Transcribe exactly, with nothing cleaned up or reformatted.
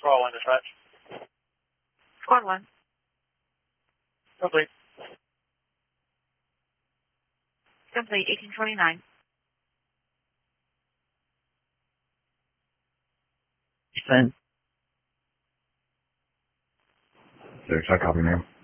Squad one dispatch. Squad one. Complete. Complete, eighteen twenty-nine. Send. Sir, check copy, ma'am.